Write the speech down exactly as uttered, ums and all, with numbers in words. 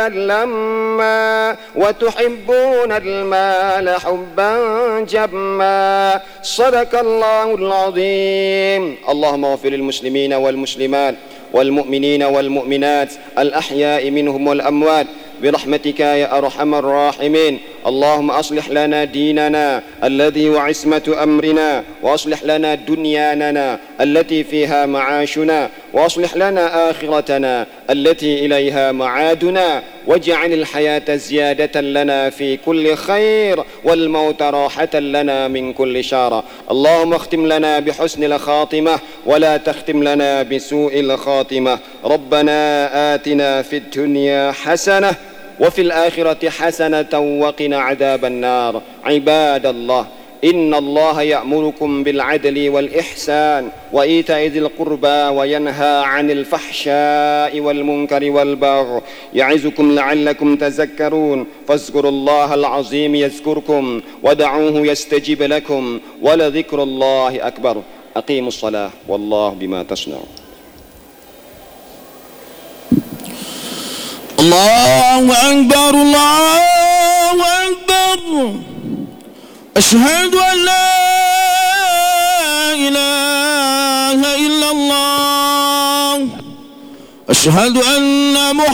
لما وتحبون المال حبا جما. صدق الله العظيم. اللهم اغفر للمسلمين والمسلمات والمؤمنين والمؤمنات الأحياء منهم والأموات برحمتك يا أرحم الراحمين. اللهم أصلح لنا ديننا الذي وعصمة أمرنا، وأصلح لنا دنيانا التي فيها معاشنا، وأصلح لنا آخرتنا التي إليها معادنا، واجعل الحياة زيادة لنا في كل خير والموت راحة لنا من كل شر. اللهم اختم لنا بحسن الخاتمة ولا تختم لنا بسوء الخاتمة. ربنا آتنا في الدنيا حسنة وفي الآخرة حسنة وقنا عذاب النار. عباد الله، إن الله يأمركم بالعدل والإحسان وإيتاء ذي القربى وينهى عن الفحشاء والمنكر والبغي يعظكم لعلكم تذكرون. فاذكروا الله العظيم يذكركم ودعوه يستجب لكم ولذكر الله أكبر. أقيموا الصلاة والله بما تصنعون. الله أكبر الله أكبر. أشهد أن لا إله إلا الله. أشهد أن